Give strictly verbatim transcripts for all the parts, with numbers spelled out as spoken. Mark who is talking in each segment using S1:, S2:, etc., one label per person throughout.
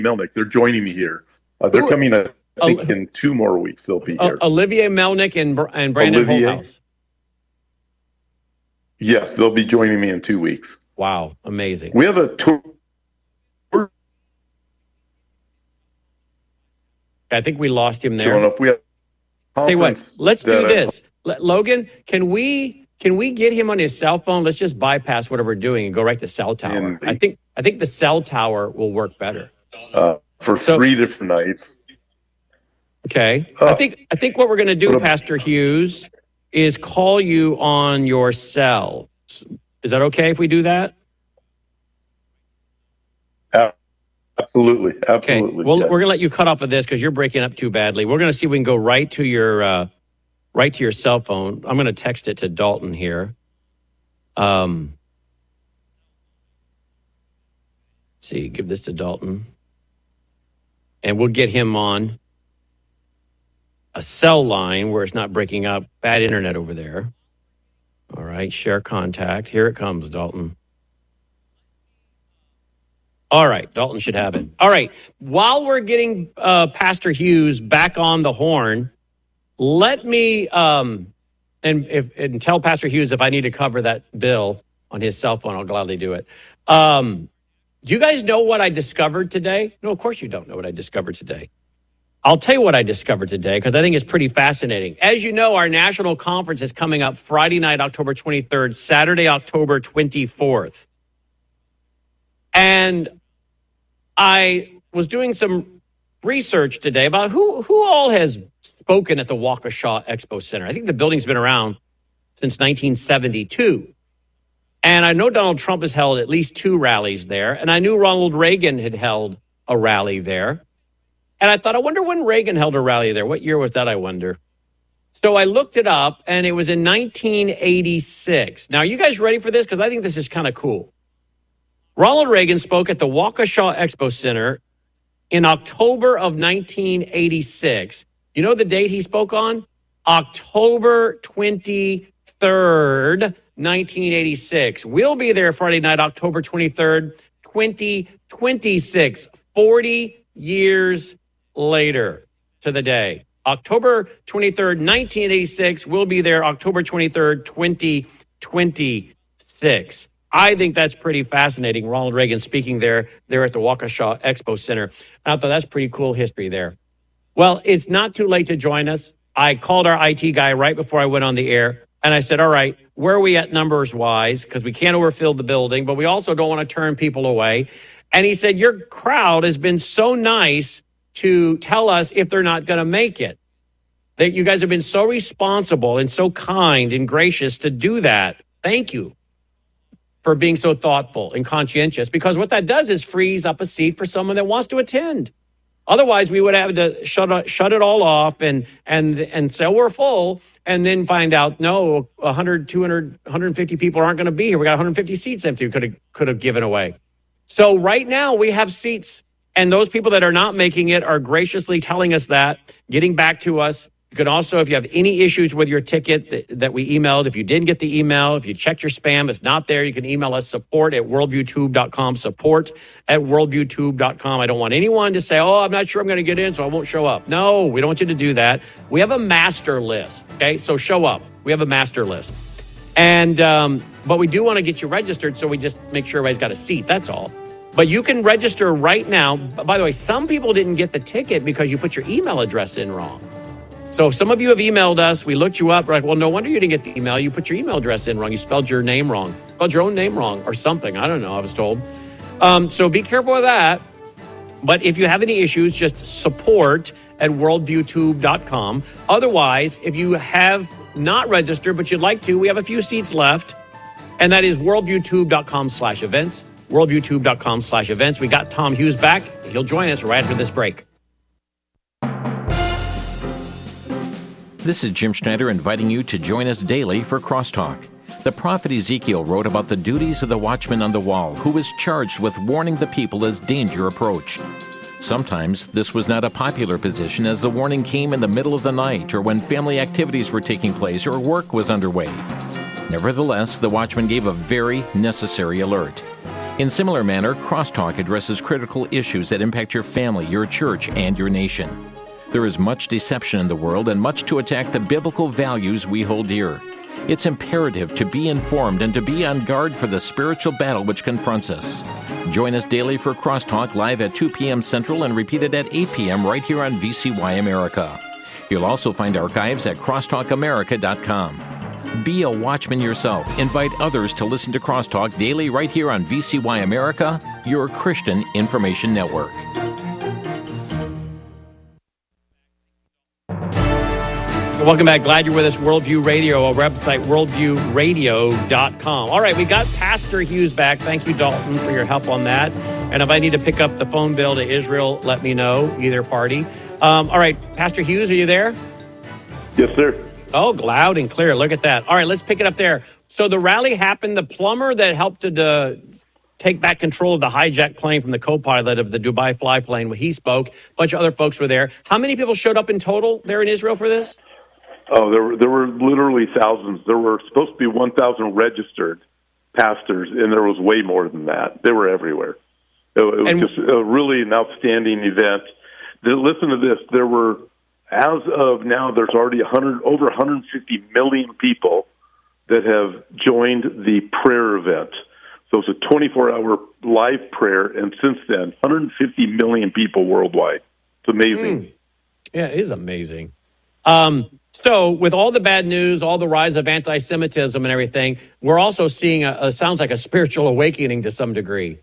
S1: Melnick. They're joining me here. Uh, they're
S2: Who,
S1: coming, I think,
S2: uh,
S1: in two more weeks. They'll be
S2: uh,
S1: here.
S2: Olivier Melnick and, and Brandon
S1: Olivier?
S2: Holthaus.
S1: Yes, they'll be joining me in two weeks.
S2: Wow, amazing.
S1: We have a tour.
S2: I think we lost him there.
S1: Showing up. We have
S2: Tell you what, let's do
S1: that, uh,
S2: this. L- Logan, can we can we get him on his cell phone? Let's just bypass whatever we're doing and go right to cell tower.
S1: the-
S2: I think I think the cell tower will work better.
S1: Uh, for
S2: So-
S1: three different nights.
S2: Okay.
S1: Uh,
S2: I think I think what we're going to do,
S1: what a-
S2: Pastor Hughes, is call you on your cell. Is that okay if we do that?
S1: Absolutely.
S2: Okay.
S1: Absolutely.
S2: Well,
S1: yes.
S2: we're going to let you cut off of this because you're breaking up too badly. We're going to see if we can go right to your uh, right to your cell phone. I'm going to text it to Dalton here. Um, let's see, give this to Dalton, and we'll get him on a cell line where it's not breaking up. Bad internet over there. All right, share contact. Here it comes, Dalton. All right, Dalton should have it. All right, while we're getting uh, Pastor Hughes back on the horn, let me um, and if and tell Pastor Hughes if I need to cover that bill on his cell phone, I'll gladly do it. Um, do you guys know what I discovered today? No, of course you don't know what I discovered today. I'll tell you what I discovered today because I think it's pretty fascinating. As you know, our national conference is coming up Friday night, October twenty-third, Saturday, October twenty-fourth. And I was doing some research today about who, who all has spoken at the Waukesha Expo Center. I think the building's been around since nineteen seventy-two. And I know Donald Trump has held at least two rallies there. And I knew Ronald Reagan had held a rally there. And I thought, I wonder when Reagan held a rally there. What year was that, I wonder? So I looked it up, and it was in nineteen eighty-six. Now, are you guys ready for this? Because I think this is kind of cool. Ronald Reagan spoke at the Waukesha Expo Center in October of nineteen eighty-six. You know the date he spoke on? October twenty-third, nineteen eighty-six. We'll be there Friday night, October twenty-third, twenty twenty-six. forty years later to the day. October twenty-third, nineteen eighty-six. We'll be there October twenty-third, twenty twenty-six. I think that's pretty fascinating. Ronald Reagan speaking there, there at the Waukesha Expo Center. And I thought that's pretty cool history there. Well, it's not too late to join us. I called our I T guy right before I went on the air. And I said, all right, where are we at numbers wise? Because we can't overfill the building, but we also don't want to turn people away. And he said, your crowd has been so nice to tell us if they're not going to make it. That you guys have been so responsible and so kind and gracious to do that. Thank you for being so thoughtful and conscientious, because what that does is frees up a seat for someone that wants to attend. Otherwise, we would have to shut shut it all off and and and say, oh, we're full, and then find out, no, one hundred, two hundred, one hundred fifty people aren't going to be here. We got one hundred fifty seats empty we could have could have given away. So right now we have seats, and those people that are not making it are graciously telling us that, getting back to us. You can also, if you have any issues with your ticket that, that we emailed, if you didn't get the email, if you checked your spam, it's not there, you can email us support at worldview tube dot com, support at worldview tube dot com. I don't want anyone to say, oh, I'm not sure I'm going to get in, so I won't show up. No, we don't want you to do that. We have a master list, okay? So show up. We have a master list. And, um, but we do want to get you registered, so we just make sure everybody's got a seat, that's all. But you can register right now. By the way, some people didn't get the ticket because you put your email address in wrong. So some of you have emailed us. We looked you up. We're like, well, no wonder you didn't get the email. You put your email address in wrong. You spelled your name wrong. Spelled your own name wrong or something. I don't know. I was told. Um, so be careful of that. But if you have any issues, just support at worldview tube dot com. Otherwise, if you have not registered but you'd like to, we have a few seats left. And that is worldview tube dot com slash events. worldview tube dot com slash events. We got Tom Hughes back. He'll join us right after this break.
S3: This is Jim Schneider inviting you to join us daily for Crosstalk. The prophet Ezekiel wrote about the duties of the watchman on the wall, who was charged with warning the people as danger approached. Sometimes this was not a popular position, as the warning came in the middle of the night or when family activities were taking place or work was underway. Nevertheless, the watchman gave a very necessary alert. In similar manner, Crosstalk addresses critical issues that impact your family, your church, and your nation. There is much deception in the world and much to attack the biblical values we hold dear. It's imperative to be informed and to be on guard for the spiritual battle which confronts us. Join us daily for Crosstalk live at two p.m. Central and repeated at eight p.m. right here on V C Y America. You'll also find archives at crosstalk america dot com. Be a watchman yourself. Invite others to listen to Crosstalk daily right here on V C Y America, your Christian information network.
S2: Welcome back. Glad you're with us. Worldview Radio, our website, worldview radio dot com. All right, we got Pastor Hughes back. Thank you, Dalton, for your help on that. And if I need to pick up the phone bill to Israel, let me know, either party. Um, all right, Pastor Hughes, are you there?
S1: Yes, sir.
S2: Oh, loud and clear. Look at that. All right, let's pick it up there. So the rally happened. The plumber that helped to uh, take back control of the hijacked plane from the co-pilot of the Dubai fly plane, when he spoke, a bunch of other folks were there. How many people showed up in total there in Israel for this?
S1: Oh, there were, there were literally thousands. There were supposed to be one thousand registered pastors, and there was way more than that. They were everywhere. It, it was
S2: And-
S1: just a really an outstanding event. The, listen to this. There were, as of now, there's already one hundred, over one hundred fifty million people that have joined the prayer event. So it's a twenty-four hour live prayer, and since then, one hundred fifty million people worldwide. It's amazing.
S2: Mm. Yeah, it is amazing. Um, so with all the bad news, all the rise of anti-Semitism and everything, we're also seeing a, a sounds like a spiritual awakening to some degree.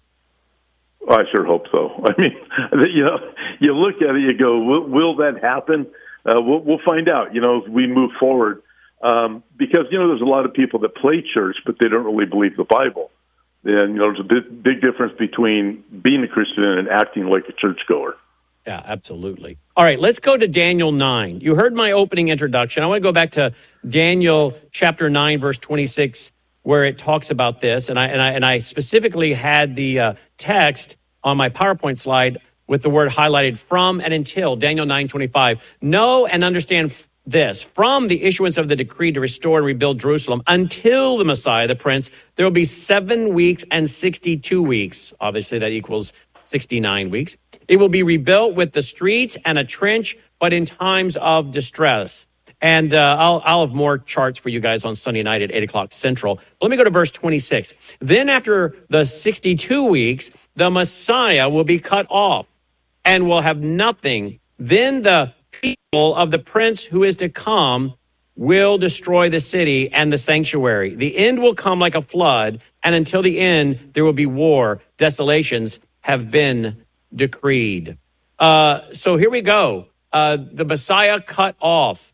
S1: I sure hope so. I mean, you know, you look at it, you go, will, will that happen? Uh, we'll, we'll find out, you know, as we move forward. Um, because, you know, there's a lot of people that play church, but they don't really believe the Bible. And, you know, there's a big, big difference between being a Christian and acting like a churchgoer.
S2: Yeah, absolutely. All right, let's go to Daniel nine. You heard my opening introduction. I want to go back to Daniel chapter nine, verse twenty-six, where it talks about this. And I and I, and I specifically had the uh, text on my PowerPoint slide with the word highlighted, from and until, Daniel nine twenty-five. Know and understand f- this. From the issuance of the decree to restore and rebuild Jerusalem until the Messiah, the Prince, there will be seven weeks and sixty-two weeks. Obviously, that equals sixty-nine weeks. It will be rebuilt with the streets and a trench, but in times of distress. And uh, I'll, I'll have more charts for you guys on Sunday night at eight o'clock Central. Let me go to verse twenty-six. Then after the sixty-two weeks, the Messiah will be cut off and will have nothing. Then the people of the Prince who is to come will destroy the city and the sanctuary. The end will come like a flood, and until the end, there will be war. Desolations have been decreed. Uh, so here we go. Uh, the Messiah cut off.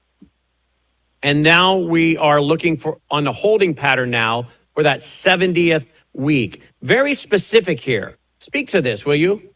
S2: And now we are looking for on a holding pattern now for that seventieth week. Very specific here. Speak to this, will you?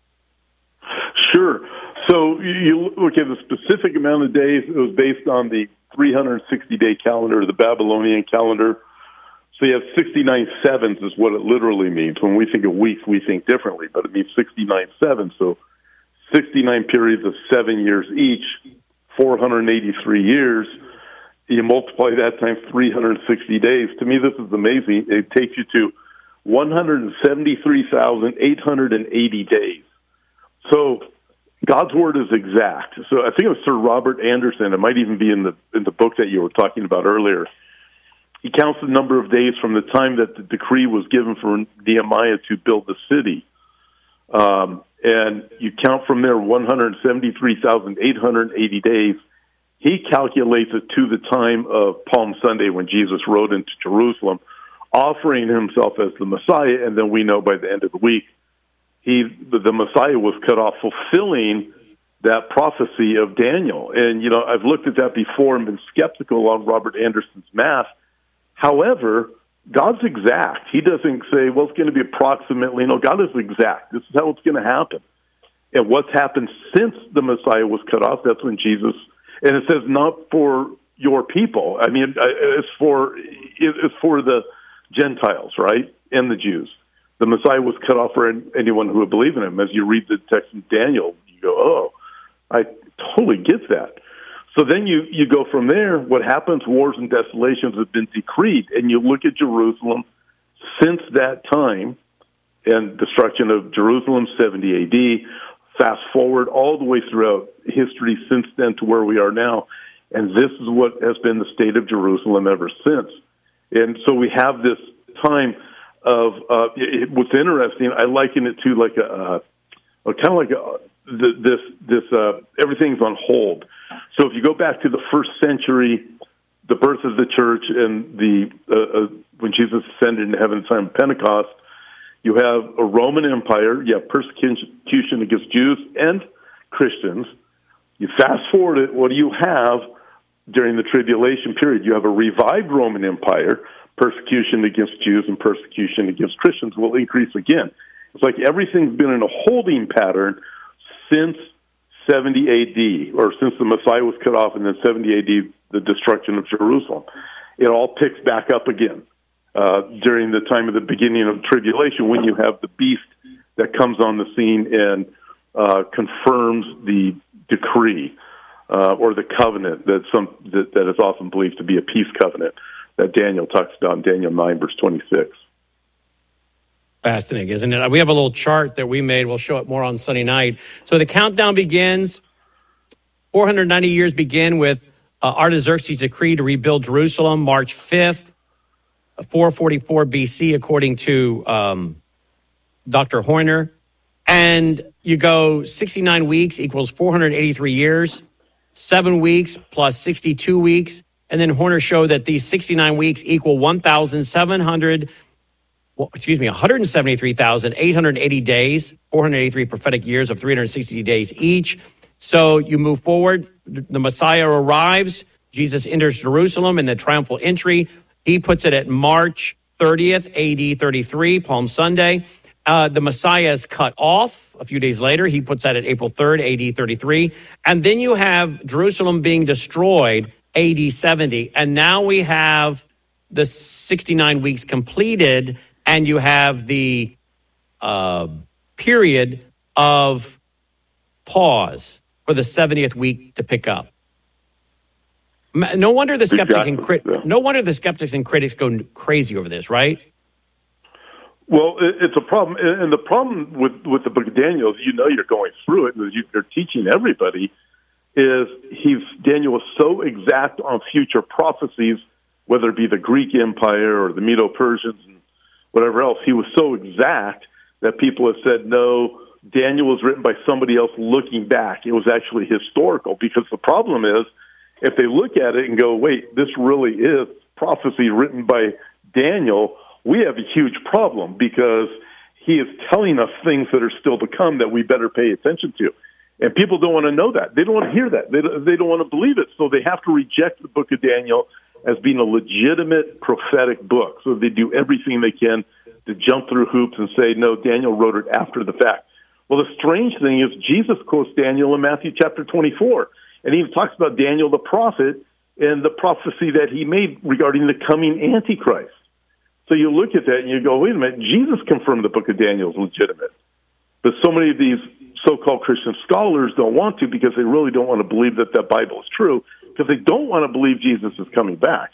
S1: Sure. So you look at the specific amount of days. It was based on the three hundred sixty day calendar, the Babylonian calendar. So you have sixty-nine sevens is what it literally means. When we think of weeks, we think differently, but it means sixty-nine sevens. So sixty-nine periods of seven years each, four hundred eighty-three years. You multiply that times three hundred sixty days. To me, this is amazing. It takes you to one hundred seventy-three thousand eight hundred eighty days. So God's word is exact. So I think it was Sir Robert Anderson. It might even be in the in the book that you were talking about earlier. He counts the number of days from the time that the decree was given for Nehemiah to build the city. Um, and you count from there one hundred seventy-three thousand eight hundred eighty days. He calculates it to the time of Palm Sunday when Jesus rode into Jerusalem, offering himself as the Messiah. And then we know by the end of the week, he the, the Messiah was cut off, fulfilling that prophecy of Daniel. And, you know, I've looked at that before and been skeptical on Robert Anderson's math. However, God's exact. He doesn't say, well, it's going to be approximately. No, God is exact. This is how it's going to happen. And what's happened since the Messiah was cut off, that's when Jesus, and it says not for your people. I mean, it's for it's for the Gentiles, right, and the Jews. The Messiah was cut off for anyone who would believe in him. As you read the text in Daniel, you go, oh, I totally get that. So then you, you go from there. What happens? Wars and desolations have been decreed. And you look at Jerusalem since that time, and destruction of Jerusalem, seventy A D. Fast forward all the way throughout history since then to where we are now. And this is what has been the state of Jerusalem ever since. And so we have this time of, uh, it, what's interesting, I liken it to like a, a kind of like a, this, this, uh, everything's on hold. So if you go back to the first century, the birth of the church and the, uh, uh, when Jesus ascended into heaven at the time of Pentecost, you have a Roman Empire, you have persecution against Jews and Christians. You fast forward it, what do you have during the tribulation period? You have a revived Roman Empire, persecution against Jews and persecution against Christians will increase again. It's like everything's been in a holding pattern since seventy A D, or since the Messiah was cut off, and then seventy A D, the destruction of Jerusalem. It all picks back up again. Uh, during the time of the beginning of tribulation, when you have the beast that comes on the scene and uh, confirms the decree uh, or the covenant that some that, that is often believed to be a peace covenant that Daniel talks about in Daniel nine, verse twenty-six.
S2: Fascinating, isn't it? We have a little chart that we made. We'll show it more on Sunday night. So the countdown begins. four hundred ninety years begin with uh, Artaxerxes' decree to rebuild Jerusalem, March fifth. four forty-four B C, according to um, Doctor Horner. And you go sixty-nine weeks equals four hundred eighty-three years, seven weeks plus sixty-two weeks. And then Horner showed that these sixty-nine weeks equal one thousand seven hundred, well, excuse me, one hundred seventy-three thousand eight hundred eighty days, four hundred eighty-three prophetic years of three hundred sixty days each. So you move forward, the Messiah arrives, Jesus enters Jerusalem in the triumphal entry. He puts it at March thirtieth, A D thirty-three, Palm Sunday. Uh, the Messiah is cut off a few days later. He puts that at April third, A D thirty-three. And then you have Jerusalem being destroyed, A D seventy. And now we have the sixty-nine weeks completed, and you have the uh, period of pause for the seventieth week to pick up. No wonder the skeptic exactly. and crit- yeah. no wonder the skeptics and critics go crazy over this, right?
S1: Well, it's a problem, and the problem with, with the Book of Daniel, you know, you're going through it, and you're teaching everybody, is he's Daniel was so exact on future prophecies, whether it be the Greek Empire or the Medo-Persians and whatever else. He was so exact that people have said, no, Daniel was written by somebody else looking back. It was actually historical, because the problem is, if they look at it and go, wait, this really is prophecy written by Daniel, we have a huge problem, because he is telling us things that are still to come that we better pay attention to. And people don't want to know that. They don't want to hear that. They don't, they don't want to believe it. So they have to reject the Book of Daniel as being a legitimate prophetic book. So they do everything they can to jump through hoops and say, no, Daniel wrote it after the fact. Well, the strange thing is Jesus quotes Daniel in Matthew chapter twenty-four. And he even talks about Daniel the prophet and the prophecy that he made regarding the coming Antichrist. So you look at that and you go, wait a minute, Jesus confirmed the Book of Daniel is legitimate. But so many of these so-called Christian scholars don't want to, because they really don't want to believe that the Bible is true, because they don't want to believe Jesus is coming back.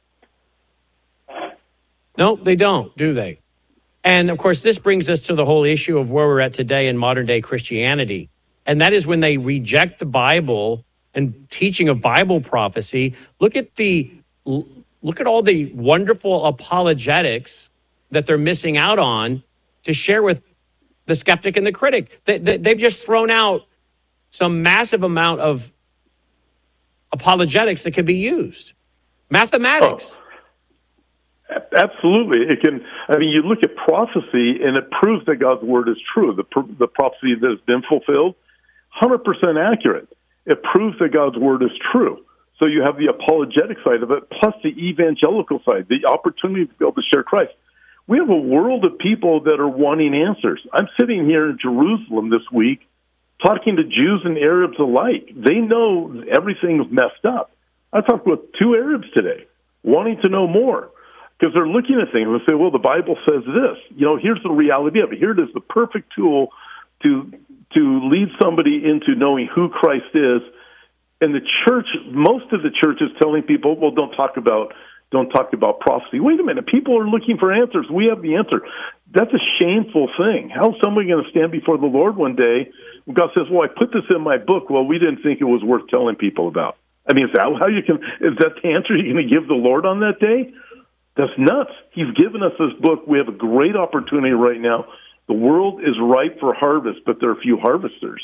S2: No, they don't, do they? And, of course, this brings us to the whole issue of where we're at today in modern-day Christianity. And that is when they reject the Bible and teaching of Bible prophecy. Look at the look at all the wonderful apologetics that they're missing out on to share with the skeptic and the critic. They, they, they've just thrown out some massive amount of apologetics that could be used. Mathematics.
S1: Oh, absolutely. It can. I mean, you look at prophecy, and it proves that God's word is true. The the prophecy that has been fulfilled, one hundred percent accurate. It proves that God's word is true. So you have the apologetic side of it, plus the evangelical side, the opportunity to be able to share Christ. We have a world of people that are wanting answers. I'm sitting here in Jerusalem this week talking to Jews and Arabs alike. They know everything's messed up. I talked with two Arabs today wanting to know more, because they're looking at things and say, well, the Bible says this. You know, here's the reality of it. Here it is, the perfect tool to to lead somebody into knowing who Christ is. And the church, most of the church is telling people, well, don't talk about don't talk about prophecy. Wait a minute, people are looking for answers. We have the answer. That's a shameful thing. How's somebody going to stand before the Lord one day when God says, well, I put this in my book. Well, we didn't think it was worth telling people about. I mean, is that how you can, is that the answer you're going to give the Lord on that day? That's nuts. He's given us this book. We have a great opportunity right now. The world is ripe for harvest, but there are few harvesters.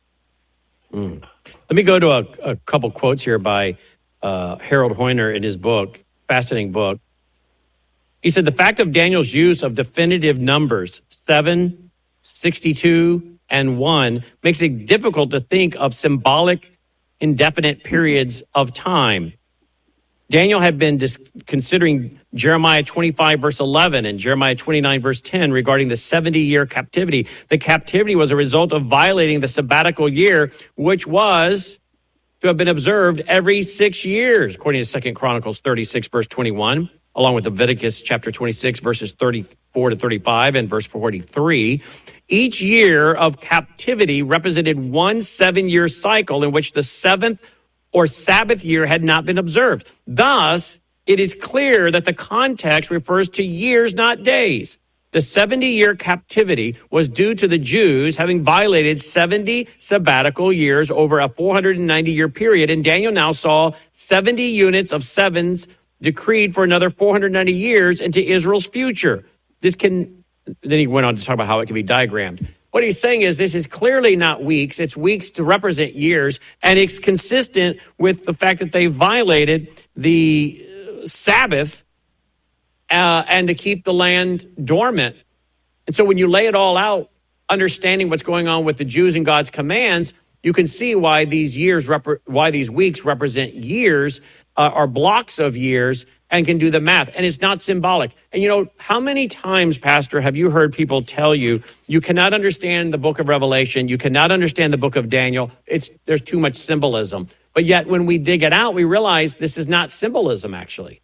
S2: Mm. Let me go to a, a couple quotes here by uh, Harold Hoyner in his book, fascinating book. He said, the fact of Daniel's use of definitive numbers, seven, sixty-two, and one, makes it difficult to think of symbolic, indefinite periods of time. Daniel had been dis- considering Jeremiah twenty-five, verse eleven, and Jeremiah twenty-nine, verse ten, regarding the seventy-year captivity. The captivity was a result of violating the sabbatical year, which was to have been observed every six years, according to Second Chronicles thirty-six, verse twenty-one, along with Leviticus chapter twenty-six, verses thirty-four to thirty-five, and verse forty-three. Each year of captivity represented one seven-year cycle in which the seventh or Sabbath year had not been observed. Thus, it is clear that the context refers to years, not days. The seventy-year captivity was due to the Jews having violated seventy sabbatical years over a four hundred ninety-year period, and Daniel now saw seventy units of sevens decreed for another four hundred ninety years into Israel's future. This can, then he went on to talk about how it can be diagrammed. What he's saying is this is clearly not weeks. It's weeks to represent years, and it's consistent with the fact that they violated the Sabbath uh, and to keep the land dormant. And so when you lay it all out, understanding what's going on with the Jews and God's commands, you can see why these years, rep- why these weeks represent years, uh, or blocks of years, and can do the math. And it's not symbolic. And you know, how many times, Pastor, have you heard people tell you, you cannot understand the book of Revelation, you cannot understand the book of Daniel, it's there's too much symbolism. But yet when we dig it out, we realize this is not symbolism, actually.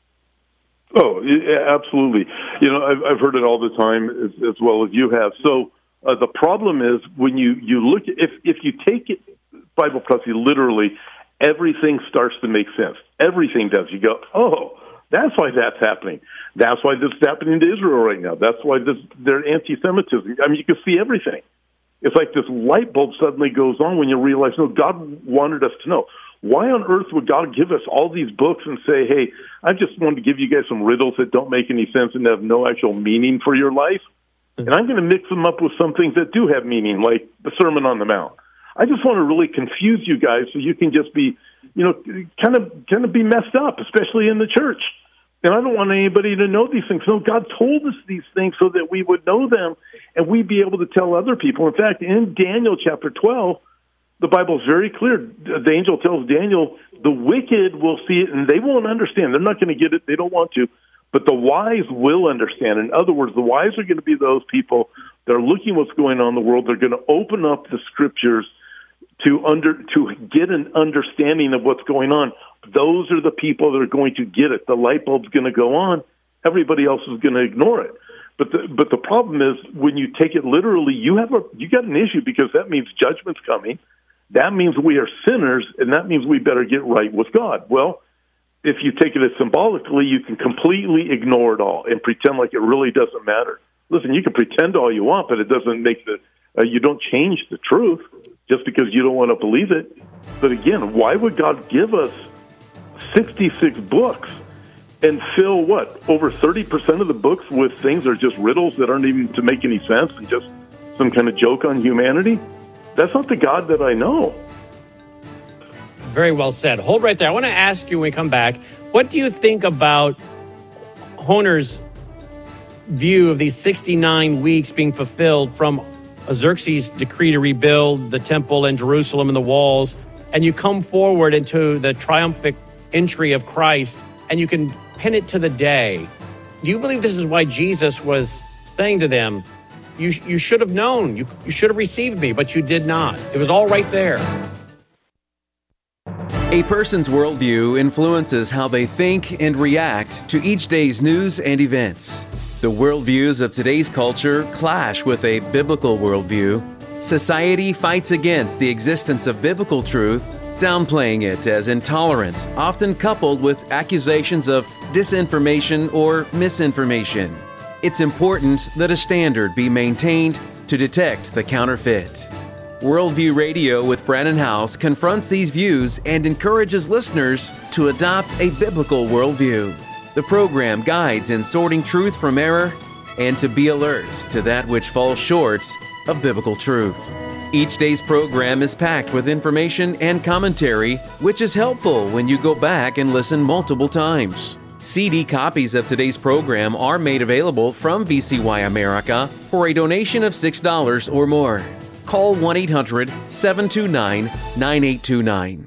S1: Oh, yeah, absolutely. You know, I've, I've heard it all the time, as, as well as you have. So uh, the problem is when you, you look at, if, if you take it, Bible prophecy literally, everything starts to make sense. Everything does. You go, oh, that's why that's happening. That's why this is happening to Israel right now. That's why this, they're anti-Semitism. I mean, you can see everything. It's like this light bulb suddenly goes on when you realize, no, God wanted us to know. Why on earth would God give us all these books and say, hey, I just wanted to give you guys some riddles that don't make any sense and have no actual meaning for your life? And I'm going to mix them up with some things that do have meaning, like the Sermon on the Mount. I just want to really confuse you guys so you can just be, you know, kind of kind of be messed up, especially in the church. And I don't want anybody to know these things. No, God told us these things so that we would know them and we'd be able to tell other people. In fact, in Daniel chapter twelve, the Bible is very clear. The angel tells Daniel, the wicked will see it and they won't understand. They're not going to get it. They don't want to. But the wise will understand. In other words, the wise are going to be those people that are looking what's going on in the world. They're going to open up the scriptures to under to get an understanding of what's going on. Those are the people that are going to get it. The light bulb's going to go on. Everybody else is going to ignore it. But the, but the problem is when you take it literally, you have a you got an issue because that means judgment's coming. That means we are sinners, and that means we better get right with God. Well, if you take it as symbolically, you can completely ignore it all and pretend like it really doesn't matter. Listen, you can pretend all you want, but it doesn't make the uh, you don't change the truth just because you don't want to believe it. But again, why would God give us sixty-six books and fill, what, over thirty percent of the books with things that are just riddles that aren't even to make any sense and just some kind of joke on humanity? That's not the God that I know.
S2: Very well said. Hold right there. I want to ask you when we come back, what do you think about Honer's view of these sixty-nine weeks being fulfilled from Xerxes' decree to rebuild the temple and Jerusalem and the walls, and you come forward into the triumphant entry of Christ, and you can pin it to the day? Do you believe this is why Jesus was saying to them, you, you should have known, you, you should have received me, but you did not? It was all right there.
S4: A person's worldview influences how they think and react to each day's news and events. The worldviews of today's culture clash with a biblical worldview. Society fights against the existence of biblical truth downplaying it as intolerant, often coupled with accusations of disinformation or misinformation. It's important that a standard be maintained to detect the counterfeit. Worldview Radio with Brannon Howse confronts these views and encourages listeners to adopt a biblical worldview. The program guides in sorting truth from error and to be alert to that which falls short of biblical truth. Each day's program is packed with information and commentary, which is helpful when you go back and listen multiple times. C D copies of today's program are made available from V C Y America for a donation of six dollars or more. Call one eight hundred seven two nine nine eight two nine.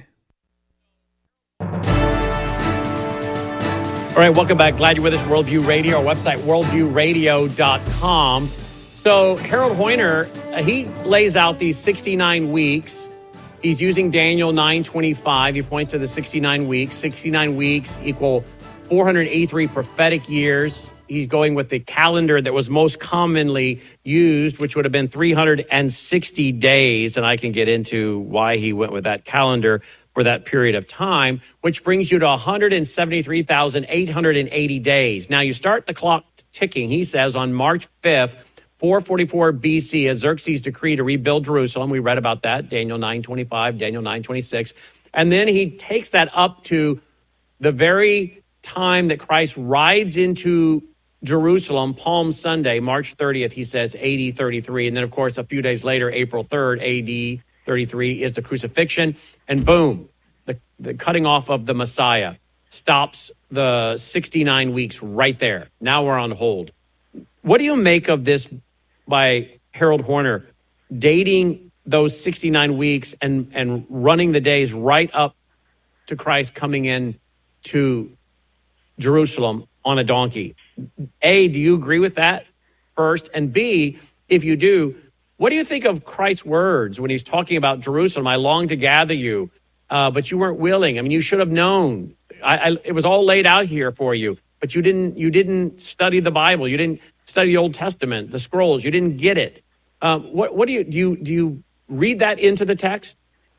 S2: All right, welcome back. Glad you're with us. Worldview Radio, our website, worldview radio dot com. So Harold Hoyner, uh, he lays out these sixty-nine weeks. He's using Daniel nine twenty-five. He points to the sixty-nine weeks. sixty-nine weeks equal four hundred eighty-three prophetic years. He's going with the calendar that was most commonly used, which would have been three hundred sixty days. And I can get into why he went with that calendar for that period of time, which brings you to one hundred seventy-three thousand eight hundred eighty days. Now, you start the clock ticking, he says, on March fifth, four forty-four B C, as Xerxes' decree to rebuild Jerusalem. We read about that, Daniel nine twenty-five, Daniel nine twenty-six. And then he takes that up to the very time that Christ rides into Jerusalem, Palm Sunday, March thirtieth, he says, A D thirty-three. And then, of course, a few days later, April third, A D thirty-three, is the crucifixion. And boom, the, the cutting off of the Messiah stops the sixty-nine weeks right there. Now we're on hold. What do you make of this by Harold Hoyner, dating those sixty-nine weeks and, and running the days right up to Christ coming in to Jerusalem on a donkey? A, do you agree with that first? And B, if you do, what do you think of Christ's words when he's talking about Jerusalem? I long to gather you, uh, but you weren't willing. I mean, you should have known. I, I, it was all laid out here for you, but you didn't. You didn't study the Bible. You didn't study the Old Testament, the scrolls. You didn't get it. Um, what, what do you do? You do you read that into the text?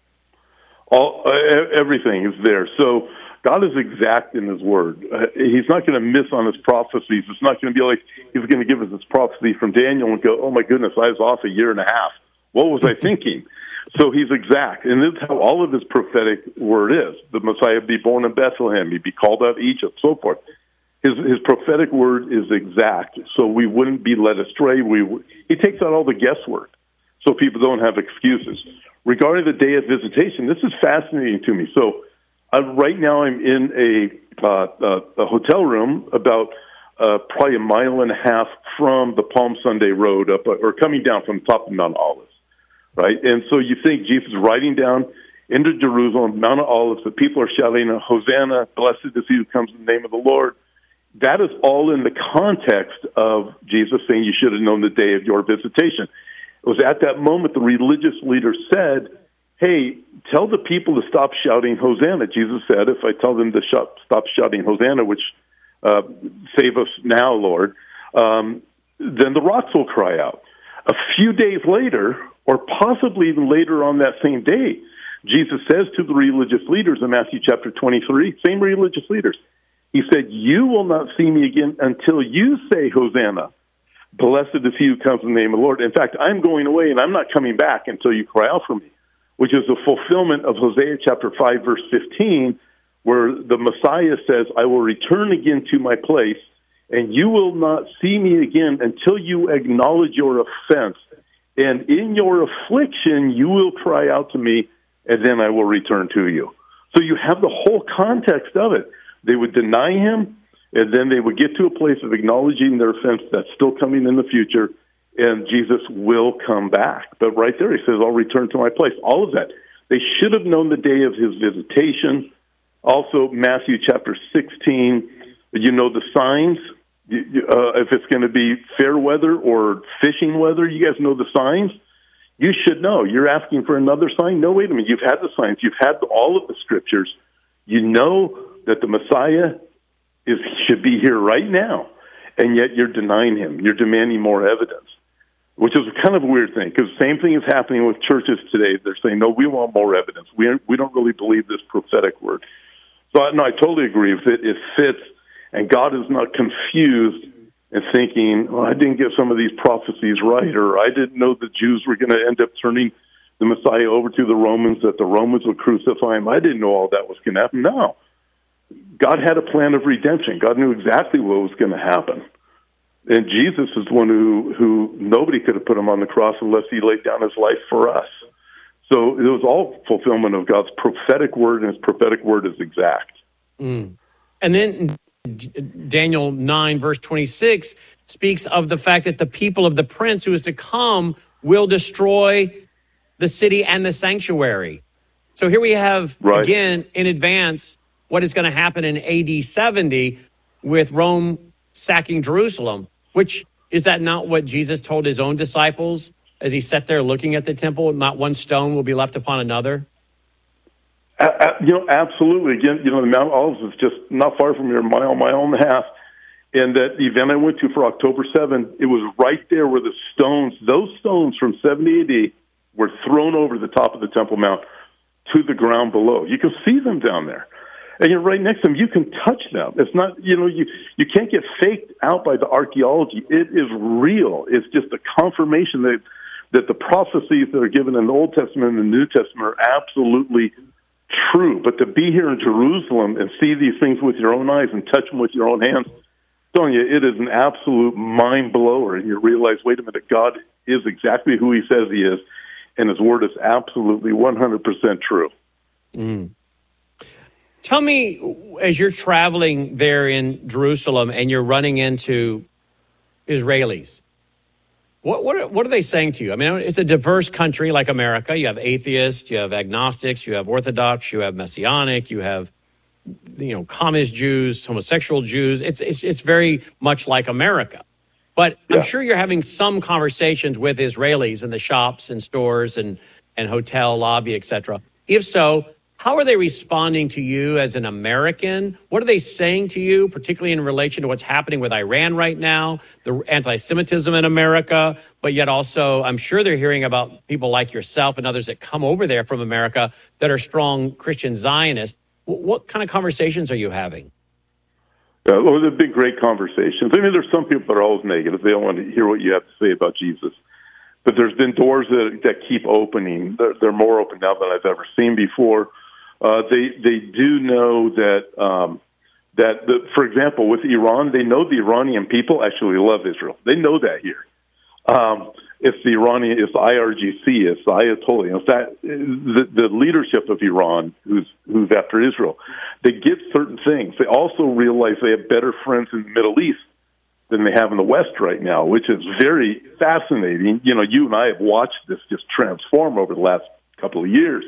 S1: All uh, everything is there. So God is exact in his word. Uh, he's not going to miss on his prophecies. It's not going to be like he's going to give us this prophecy from Daniel and go, oh, my goodness, I was off a year and a half. What was I thinking? So he's exact. And this is how all of his prophetic word is. The Messiah be born in Bethlehem. He'd be called out of Egypt, so forth. His his prophetic word is exact, so we wouldn't be led astray. We He takes out all the guesswork, so people don't have excuses. Regarding the day of visitation, this is fascinating to me. So Uh, right now, I'm in a, uh, uh, a hotel room about uh, probably a mile and a half from the Palm Sunday Road, up, or coming down from the top of Mount Olives, right? And so you think Jesus is riding down into Jerusalem, Mount Olives, the people are shouting, Hosanna, blessed is he who comes in the name of the Lord. That is all in the context of Jesus saying you should have known the day of your visitation. It was at that moment the religious leader said, hey, tell the people to stop shouting Hosanna. Jesus said, if I tell them to sh- stop shouting Hosanna, which uh, save us now, Lord, um, then the rocks will cry out. A few days later, or possibly even later on that same day, Jesus says to the religious leaders in Matthew chapter twenty-three, same religious leaders, he said, you will not see me again until you say Hosanna. Blessed is he who comes in the name of the Lord. In fact, I'm going away and I'm not coming back until you cry out for me, which is the fulfillment of Hosea chapter five, verse fifteen, where the Messiah says, I will return again to my place, and you will not see me again until you acknowledge your offense. And in your affliction, you will cry out to me, and then I will return to you. So you have the whole context of it. They would deny him, and then they would get to a place of acknowledging their offense that's still coming in the future, and Jesus will come back. But right there, he says, I'll return to my place. All of that. They should have known the day of his visitation. Also, Matthew chapter sixteen, you know the signs. Uh, if it's going to be fair weather or fishing weather, you guys know the signs. You should know. You're asking for another sign? No, wait a minute. You've had the signs. You've had all of the scriptures. You know that the Messiah is should be here right now, and yet you're denying him. You're demanding more evidence. which is kind of a weird thing, because the same thing is happening with churches today. They're saying, no, we want more evidence. We we don't really believe this prophetic word. So, no, I totally agree with it. It fits, and God is not confused and thinking, well, I didn't get some of these prophecies right, or I didn't know the Jews were going to end up turning the Messiah over to the Romans, that the Romans would crucify him. I didn't know all that was going to happen. No. God had a plan of redemption. God knew exactly what was going to happen. And Jesus is the one who, who nobody could have put him on the cross unless he laid down his life for us. So it was all fulfillment of God's prophetic word, and his prophetic word is exact.
S2: Mm. And then Daniel nine, verse twenty-six, speaks of the fact that the people of the prince who is to come will destroy the city and the sanctuary. So here we have, right, again, in advance, what is going to happen in A D seventy with Rome sacking Jerusalem, which, is that not what Jesus told his own disciples as he sat there looking at the temple? Not one stone will be left upon another?
S1: Uh, uh, you know, absolutely. Again, you know, the Mount Olives is just not far from here, a mile, mile and a half. And that event I went to for October seventh, it was right there where the stones, those stones from seventy A D were thrown over the top of the Temple Mount to the ground below. You can see them down there. And you're right next to them. You can touch them. It's not, you know, you, you can't get faked out by the archaeology. It is real. It's just a confirmation that that the prophecies that are given in the Old Testament and the New Testament are absolutely true. But to be here in Jerusalem and see these things with your own eyes and touch them with your own hands, telling you, it is an absolute mind blower. And you realize, wait a minute, God is exactly who he says he is, and his word is absolutely one hundred percent true.
S2: Mm. Tell me, as you're traveling there in Jerusalem and you're running into Israelis, what what are, what are they saying to you? I mean, it's a diverse country like America. You have atheists, you have agnostics, you have Orthodox, you have Messianic, you have, you know, communist Jews, homosexual Jews. It's it's it's very much like America. But yeah. I'm sure you're having some conversations with Israelis in the shops and stores and, and hotel lobby, et cetera. If so, how are they responding to you as an American? What are they saying to you, particularly in relation to what's happening with Iran right now, the anti-Semitism in America, but yet also I'm sure they're hearing about people like yourself and others that come over there from America that are strong Christian Zionists. What kind of conversations are you having?
S1: Uh, well, they've been great conversations. I mean, there's some people that are always negative. They don't want to hear what you have to say about Jesus. But there's been doors that, that keep opening. They're, they're more open now than I've ever seen before. Uh, they they do know that, um, that the, for example, with Iran, they know the Iranian people actually love Israel. They know that here. Um, it's the Iranian, it's the I R G C, it's the Ayatollah, it's that, the, the leadership of Iran who's who's after Israel. They get certain things. They also realize they have better friends in the Middle East than they have in the West right now, which is very fascinating. You know, you and I have watched this just transform over the last couple of years.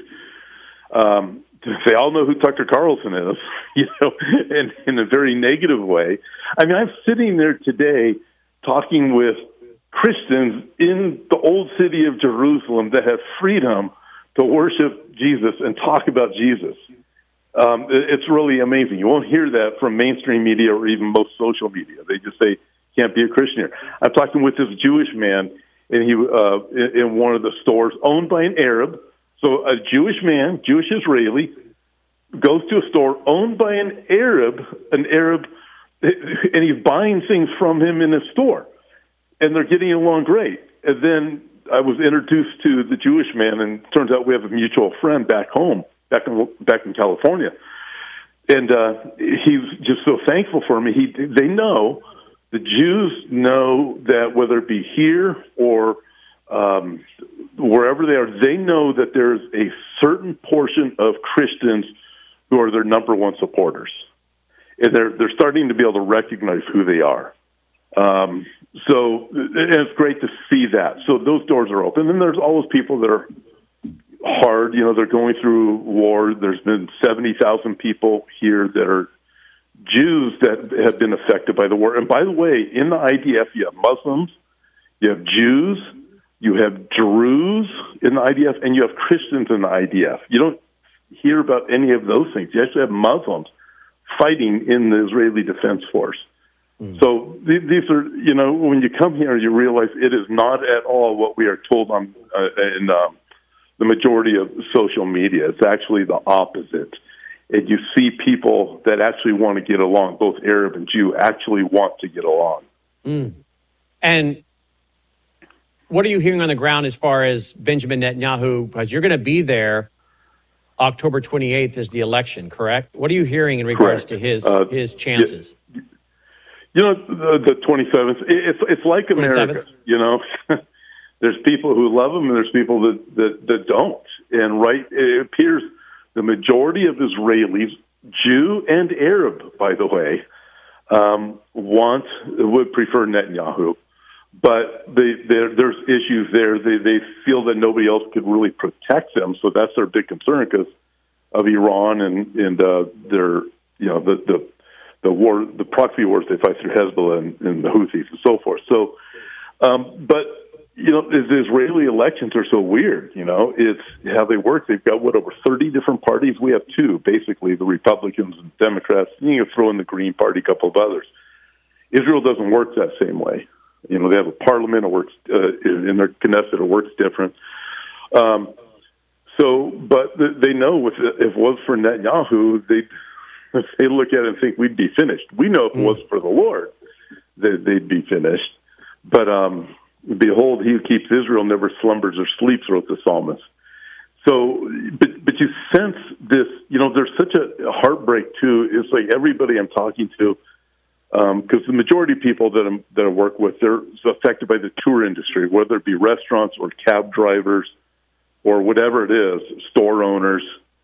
S1: Um, they all know who Tucker Carlson is, you know, in, in a very negative way. I mean, I'm sitting there today talking with Christians in the old city of Jerusalem that have freedom to worship Jesus and talk about Jesus. Um, it's really amazing. You won't hear that from mainstream media or even most social media. They just say, can't be a Christian here. I'm talking with this Jewish man and he uh, in one of the stores owned by an Arab. So a Jewish man, Jewish Israeli, goes to a store owned by an Arab, an Arab, and he's buying things from him in his store. And they're getting along great. And then I was introduced to the Jewish man, and it turns out we have a mutual friend back home, back in back in California. And uh, he's just so thankful for me. He, they know, the Jews know that whether it be here or um, wherever they are, they know that there's a certain portion of Christians who are their number one supporters. And they're, they're starting to be able to recognize who they are. Um, so and it's great to see that. So those doors are open. And there's all those people that are hard. You know, they're going through war. There's been seventy thousand people here that are Jews that have been affected by the war. And by the way, in the I D F, you have Muslims, you have Jews, you have Druze in the I D F, and you have Christians in the I D F. You don't hear about any of those things. You actually have Muslims fighting in the Israeli Defense Force. Mm. So th- these are, you know, when you come here, you realize it is not at all what we are told on uh, in um, the majority of social media. It's actually the opposite. And you see people that actually want to get along, both Arab and Jew, actually want to get along.
S2: Mm. And what are you hearing on the ground as far as Benjamin Netanyahu? Because you're going to be there October twenty-eighth is the election, correct? What are you hearing in regards
S1: correct.
S2: to his
S1: uh,
S2: his chances?
S1: You, you know, the, the twenty-seventh, it's, it's like America, you know. There's people who love him and there's people that, that, that don't. And right, it appears the majority of Israelis, Jew and Arab, by the way, um, want, would prefer Netanyahu. But they, there's issues there. They, they feel that nobody else could really protect them, so that's their big concern because of Iran and and uh, their you know the, the the war, the proxy wars they fight through Hezbollah and, and the Houthis and so forth. So, um, but you know, the Israeli elections are so weird. You know, it's how they work. They've got what over thirty different parties. We have two, basically the Republicans and Democrats. You can throw in the Green Party, a couple of others. Israel doesn't work that same way. You know, they have a parliament, it works, uh, in their Knesset, it works different. Um, so, but they know if, if it was for Netanyahu, they'd, they look at it and think we'd be finished. We know if it was for the Lord, that they'd be finished. But um, behold, he who keeps Israel never slumbers or sleeps, wrote the psalmist. So, but, but you sense this, you know, there's such a heartbreak, too. It's like everybody I'm talking to, because um, the majority of people that, I'm, that I work with, they're affected by the tour industry, whether it be restaurants or cab drivers or whatever it is, store owners.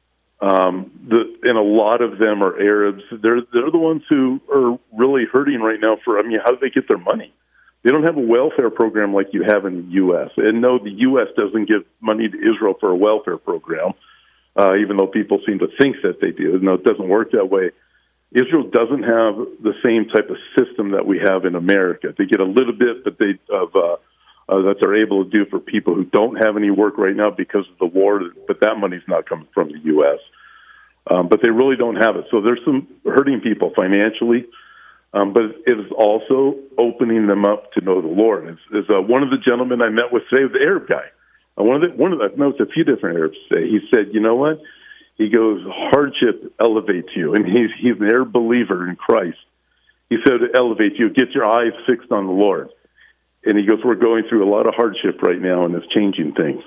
S1: Um, the, and a lot of them are Arabs. They're they're the ones who are really hurting right now for, I mean, how do they get their money? They don't have a welfare program like you have in the U S. And no, the U S doesn't give money to Israel for a welfare program, uh, even though people seem to think that they do. No, it doesn't work that way. Israel doesn't have the same type of system that we have in America. They get a little bit, but they of uh, uh, that they're able to do for people who don't have any work right now because of the war. But that money's not coming from the U S. Um, but they really don't have it. So there's some hurting people financially, um, but it is also opening them up to know the Lord. It's, it's, uh, one of the gentlemen I met with today was the Arab guy. Uh, one of the one of the, I know it's a few different Arabs today. He said, "You know what?" He goes, hardship elevates you. And he's he's an Arab believer in Christ. He said it elevates you. Get your eyes fixed on the Lord. And he goes, we're going through a lot of hardship right now, and it's changing things.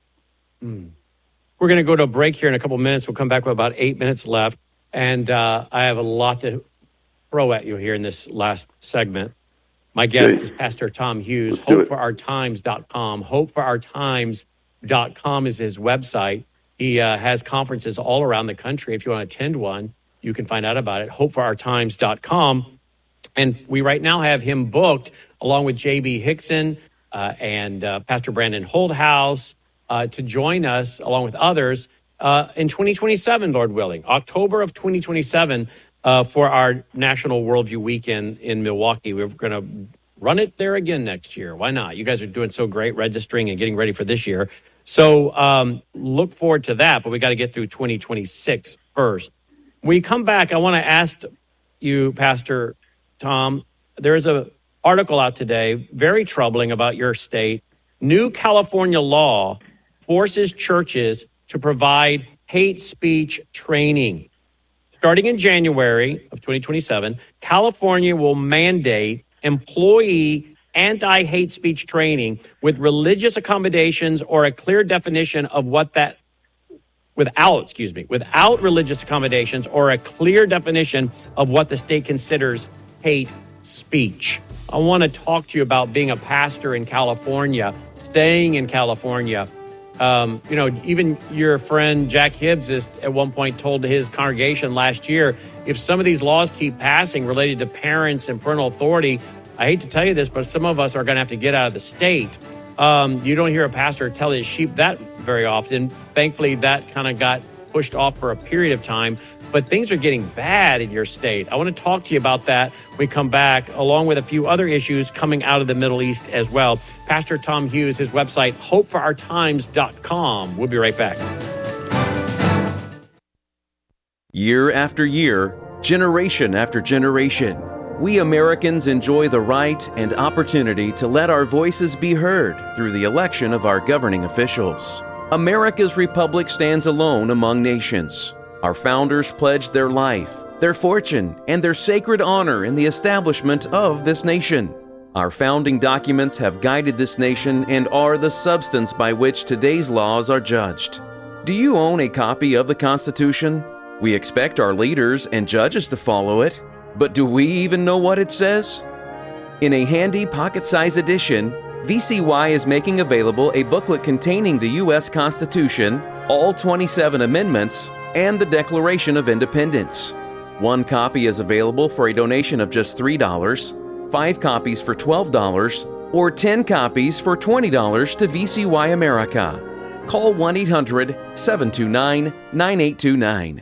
S2: Mm. We're going to go to a break here in a couple of minutes. We'll come back with about eight minutes left. And uh, I have a lot to throw at you here in this last segment. My guest okay. is Pastor Tom Hughes, hope for our times dot com. hope for our times dot com is his website. He uh, has conferences all around the country. If you want to attend one, you can find out about it, hope for our times dot com. And we right now have him booked along with J B Hickson uh, and uh, Pastor Brandon Holdhouse uh, to join us along with others uh, in twenty twenty-seven, Lord willing, October of twenty twenty-seven uh, for our National Worldview Weekend in Milwaukee. We're going to run it there again next year. Why not? You guys are doing so great registering and getting ready for this year. So um, look forward to that, but we got to get through twenty twenty-six first. When we come back, I want to ask you, Pastor Tom, there is an article out today, very troubling about your state. New California law forces churches to provide hate speech training. Starting in January of twenty twenty-seven, California will mandate employee anti-hate speech training with religious accommodations or a clear definition of what that, without, excuse me, without religious accommodations or a clear definition of what the state considers hate speech. I want to talk to you about being a pastor in California, staying in California. Um, you know, even your friend Jack Hibbs is at one point told his congregation last year, if some of these laws keep passing related to parents and parental authority, I hate to tell you this, but some of us are going to have to get out of the state. Um, you don't hear a pastor tell his sheep that very often. Thankfully, that kind of got pushed off for a period of time. But things are getting bad in your state. I want to talk to you about that when we come back, along with a few other issues coming out of the Middle East as well. Pastor Tom Hughes, his website, hope for our times dot com. We'll be right back.
S4: Year after year, generation after generation, We Americans enjoy the right and opportunity to let our voices be heard through the election of our governing officials. America's republic stands alone among nations. Our founders pledged their life, their fortune, and their sacred honor in the establishment of this nation. Our founding documents have guided this nation and are the substance by which today's laws are judged. Do you own a copy of the Constitution? We expect our leaders and judges to follow it, but do we even know what it says? In a handy pocket-sized edition, V C Y is making available a booklet containing the U S Constitution, all twenty-seven amendments, and the Declaration of Independence. One copy is available for a donation of just three dollars, five copies for twelve dollars, or ten copies for twenty dollars to V C Y America. Call one eight hundred, seven two nine, nine eight two nine.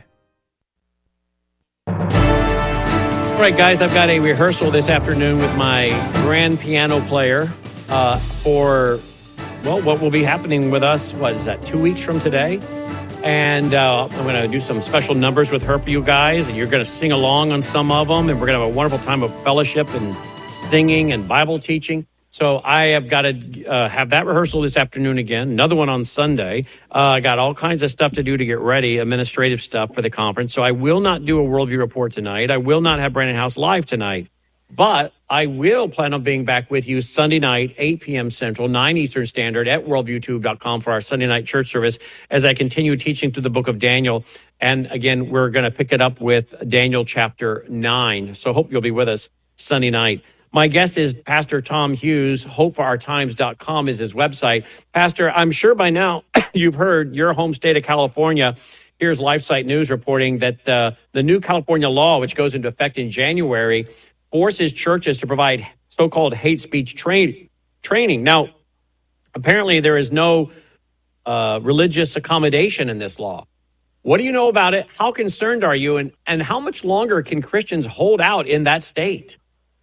S2: All right, guys, I've got a rehearsal this afternoon with my grand piano player uh, for, well, what will be happening with us, what is that, two weeks from today? And uh, I'm going to do some special numbers with her for you guys, and you're going to sing along on some of them, and we're going to have a wonderful time of fellowship and singing and Bible teaching. So I have got to uh, have that rehearsal this afternoon again, another one on Sunday. Uh, I got all kinds of stuff to do to get ready, administrative stuff for the conference. So I will not do a Worldview Report tonight. I will not have Brandon House live tonight. But I will plan on being back with you Sunday night, eight p.m. Central, nine Eastern Standard at worldview tube dot com for our Sunday night church service as I continue teaching through the book of Daniel. And again, we're going to pick it up with Daniel chapter nine. So hope you'll be with us Sunday night. My guest is Pastor Tom Hughes. hope for our times dot com is his website. Pastor, I'm sure by now you've heard your home state of California. Here's LifeSite News reporting that uh, the new California law, which goes into effect in January, forces churches to provide so-called hate speech train, training. Now, apparently there is no uh, religious accommodation in this law. What do you know about it? How concerned are you? And, and how much longer can Christians hold out in that state?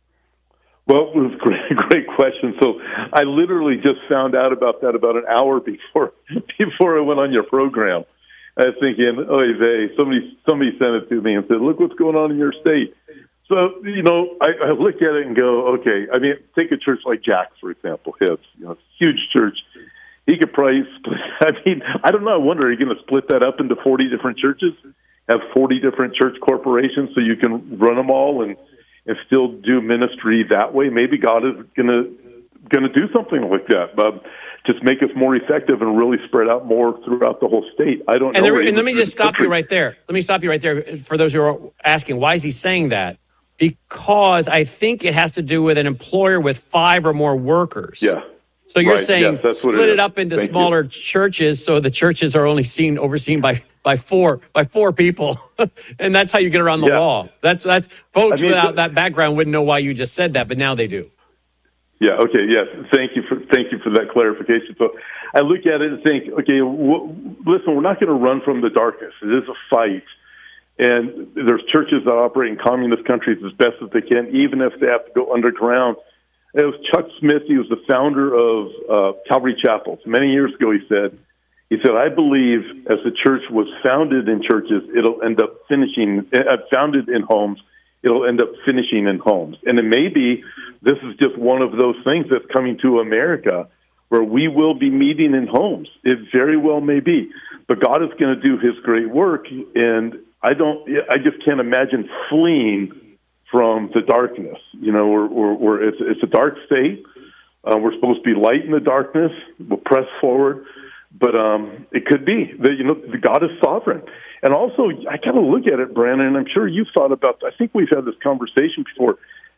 S1: Well, it was a great, great question. So I literally just found out about that about an hour before before I went on your program. I was thinking, oh, they, somebody somebody sent it to me and said, look what's going on in your state. So, you know, I, I look at it and go, okay, I mean, take a church like Jack's, for example. His, you know, huge church. He could probably split, I mean, I don't know, I wonder, are you going to split that up into forty different churches, have forty different church corporations so you can run them all and and still do ministry that way? Maybe God is going to going to do something like that, but just make us more effective and really spread out more throughout the whole state. I don't
S2: and
S1: know.
S2: There, and let me just stop you right there. Let me stop you right there. For those who are asking, why is he saying that? Because I think it has to do with an employer with five or more workers.
S1: Yeah.
S2: So you're
S1: right.
S2: saying
S1: yes,
S2: split
S1: it,
S2: it up into
S1: Thank
S2: smaller
S1: you.
S2: churches so the churches are only seen overseen by, by four by four people, and that's how you get around the
S1: yeah.
S2: law. That's that's folks
S1: I mean,
S2: without
S1: so,
S2: that background wouldn't know why you just said that, but now they do.
S1: Yeah. Okay. Yes. Thank you for thank you for that clarification. So I look at it and think, okay, w- listen, we're not going to run from the darkness. It is a fight. And there's churches that operate in communist countries as best as they can, even if they have to go underground. It was Chuck Smith. He was the founder of uh, Calvary Chapels. Many years ago, he said, he said, I believe as the church was founded in churches, it'll end up finishing, uh, founded in homes, it'll end up finishing in homes. And it may be, this is just one of those things that's coming to America where we will be meeting in homes. It very well may be. But God is going to do his great work, and I don't. I just can't imagine fleeing from the darkness. You know, we're, we're, we're, it's, it's a dark state. Uh, we're supposed to be light in the darkness. We'll press forward, but um, it could be that, you know, the God is sovereign. And also, I kind of look at it, Brandon, and I'm sure you've thought about. I think we've had this conversation before.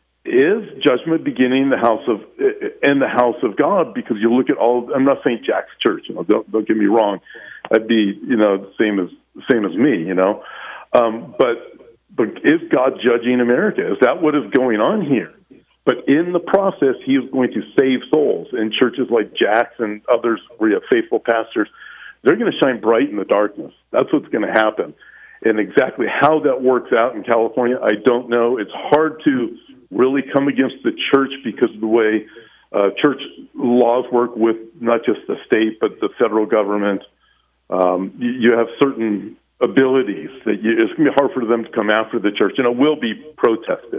S1: Is judgment beginning in the house of in the house of God? Because you look at all. I'm not saying Jack's church. You know, don't don't get me wrong. I'd be, you know, the same as same as me. You know. Um, but but is God judging America? Is that what is going on here? But in the process, he is going to save souls. And churches like Jack's and others where you have faithful pastors, they're going to shine bright in the darkness. That's what's going to happen. And exactly how that works out in California, I don't know. It's hard to really come against the church because of the way uh, church laws work with not just the state, but the federal government. Um, you, you have certain abilities that you, it's going to be hard for them to come after the church, and it will be protested.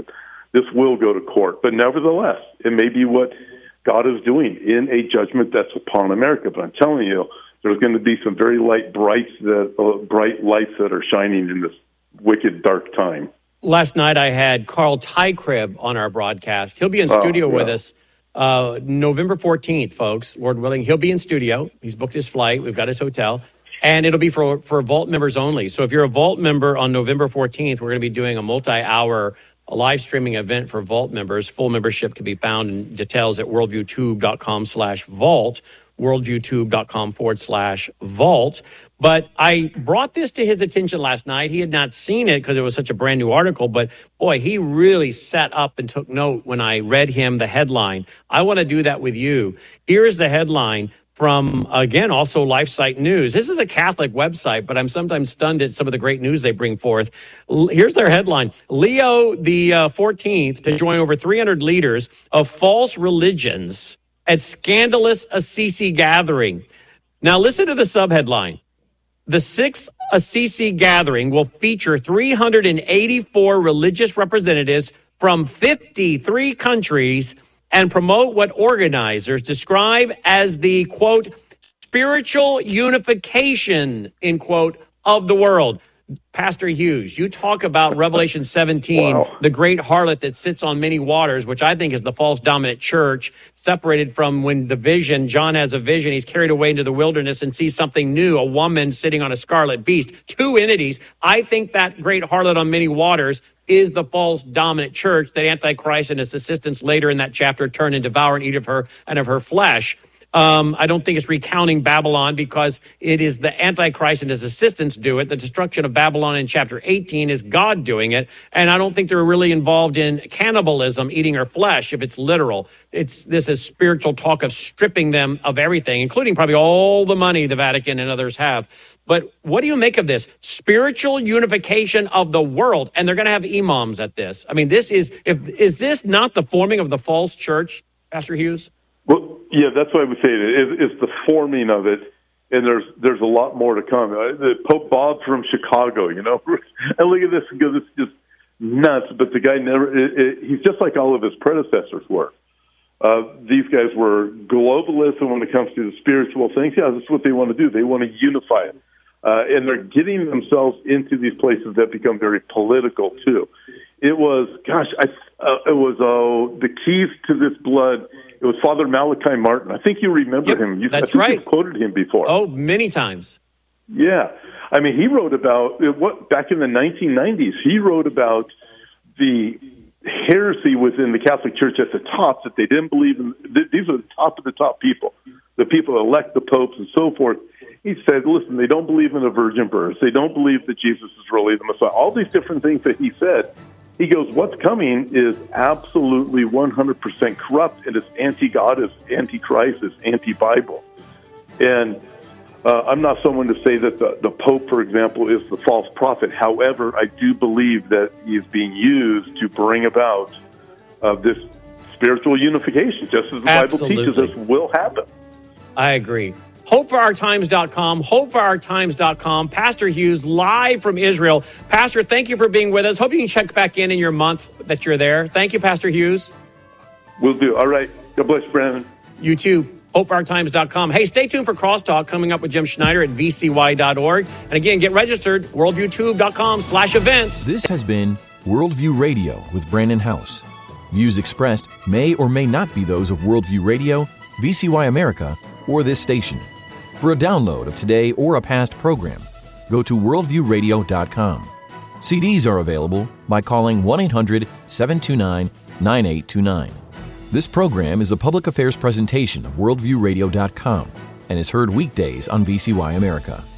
S1: This will go to court. But nevertheless, it may be what God is doing in a judgment that's upon America. But I'm telling you, there's going to be some very light, bright, that, uh, bright lights that are shining in this wicked, dark time.
S2: Last night I had Carl Tykrib on our broadcast. He'll be in studio oh, yeah. with us uh, November fourteenth, folks, Lord willing. He'll be in studio. He's booked his flight. We've got his hotel. And it'll be for, for Vault members only. So if you're a Vault member on November fourteenth, we're going to be doing a multi-hour live streaming event for Vault members. Full membership can be found in details at worldviewtube.com slash vault, worldviewtube.com forward slash vault. But I brought this to his attention last night. He had not seen it because it was such a brand new article. But boy, he really sat up and took note when I read him the headline. I want to do that with you. Here's the headline from, again, also LifeSite News. This is a Catholic website, but I'm sometimes stunned at some of the great news they bring forth. Here's their headline. Leo the uh, fourteenth to join over three hundred leaders of false religions at scandalous Assisi gathering. Now listen to the subheadline. The sixth Assisi gathering will feature three hundred eighty-four religious representatives from fifty-three countries and promote what organizers describe as the, quote, spiritual unification, end quote, of the world. Pastor Hughes, you talk about Revelation seventeen, wow. the great harlot that sits on many waters, which I think is the false dominant church, separated from when the vision, John has a vision, he's carried away into the wilderness and sees something new, a woman sitting on a scarlet beast, two entities. I think that great harlot on many waters is the false dominant church that Antichrist and his assistants later in that chapter turn and devour and eat of her and of her flesh. Um, I don't think it's recounting Babylon because it is the Antichrist and his assistants do it. The destruction of Babylon in chapter eighteen is God doing it. And I don't think they're really involved in cannibalism, eating her flesh, if it's literal. It's this is spiritual talk of stripping them of everything, including probably all the money the Vatican and others have. But what do you make of this? Spiritual unification of the world. And they're going to have imams at this. I mean, this is, if, is this not the forming of the false church, Pastor Hughes?
S1: Well, yeah, that's what I would say. It is the forming of it, and there's there's a lot more to come. The Pope Bob from Chicago, you know, and look at this and go, this is just nuts. But the guy never, it, it, he's just like all of his predecessors were. Uh, these guys were globalists, and when it comes to the spiritual things, yeah, that's what they want to do. They want to unify it. Uh, and they're getting themselves into these places that become very political, too. It was, gosh, I, uh, it was uh, the keys to this blood. It was Father Malachi Martin. I think you remember yep, him. You,
S2: that's
S1: I think
S2: right.
S1: You've quoted him before.
S2: Oh, many times.
S1: Yeah. I mean, he wrote about, what back in the nineteen nineties, he wrote about the heresy within the Catholic Church at the top, that they didn't believe in. These are the top of the top people, the people who elect the popes and so forth. He said, listen, they don't believe in a virgin birth. They don't believe that Jesus is really the Messiah. All these different things that he said. He goes, what's coming is absolutely one hundred percent corrupt, and it's anti-God, it's anti-Christ, it's anti-Bible. And uh, I'm not someone to say that the, the Pope, for example, is the false prophet. However, I do believe that he is being used to bring about uh, this spiritual unification, just as the Absolutely. Bible teaches us will happen.
S2: I agree. hope for our times dot com, hope for our times dot com. Pastor Hughes, live from Israel. Pastor, thank you for being with us. Hope you can check back in in your month that you're there. Thank you, Pastor Hughes.
S1: Will do. All right. God bless you, Brandon.
S2: You too. hope for our times dot com. Hey, stay tuned for Crosstalk coming up with Jim Schneider at v c y dot org. And again, get registered, worldviewtube.com slash events.
S5: This has been Worldview Radio with Brandon House. Views expressed may or may not be those of Worldview Radio, V C Y America, or this station. For a download of today or a past program, go to worldview radio dot com. C Ds are available by calling one eight hundred seven two nine nine eight two nine. This program is a public affairs presentation of worldview radio dot com and is heard weekdays on V C Y America.